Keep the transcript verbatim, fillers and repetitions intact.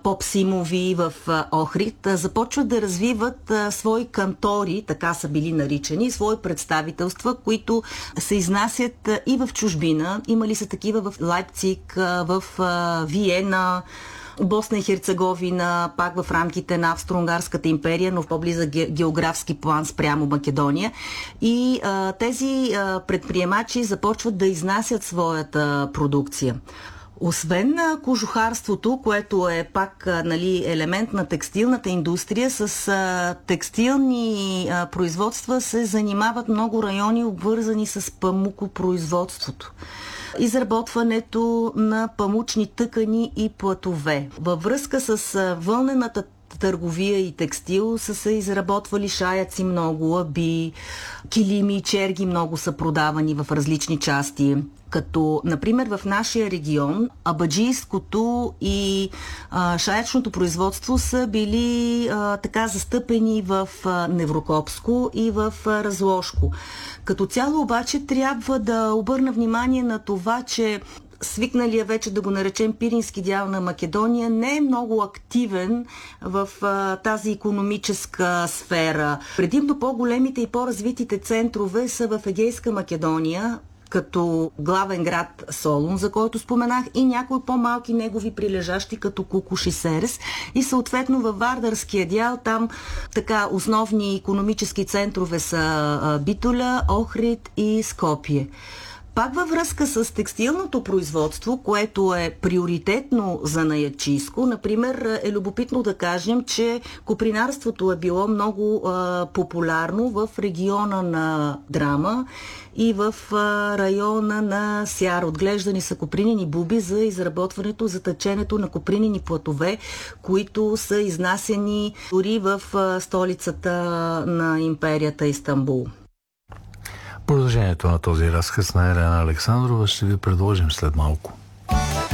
Попсимови в а, Охрид, а, започват да развиват а, свои кантори, така са били наричани, свои представителства, които се изнасят а, и в чужбина. Имали са такива в Лайпциг, а, в а, Виена, Босна и Херцеговина, пак в рамките на Австро-Унгарската империя, но в по-близък географски план спрямо Македония. И а, тези а, предприемачи започват да изнасят своята продукция. Освен а, кожухарството, което е пак а, нали, елемент на текстилната индустрия, с а, текстилни а, производства се занимават много райони, обвързани с памукопроизводството. Изработването на памучни тъкани и платове. Във връзка с а, вълнената търговия и текстил са се изработвали шаяци много, аби, килими, черги много са продавани в различни части. Като, например, в нашия регион абаджийското и а, шаячното производство са били а, така застъпени в а, Неврокопско и в а, Разложко. Като цяло обаче трябва да обърна внимание на това, че свикналия вече да го наречем пирински дял на Македония не е много активен в а, тази икономическа сфера. Предимно по-големите и по-развитите центрове са в Егейска Македония, като главен град Солун, за който споменах, и някои по-малки негови прилежащи, като Кукуш и Серес. И съответно във Вардарския дял там така основни икономически центрове са а, Битоля, Охрид и Скопие. Пак във връзка с текстилното производство, което е приоритетно за наячийско, например, е любопитно да кажем, че копринарството е било много а, популярно в региона на Драма и в а, района на Сяр. Отглеждани са копринени буби за изработването, за тъченето на копринени платове, които са изнасяни дори в а, столицата на империята Истанбул. Продължението на този разказ на Елена Александрова ще ви предложим след малко.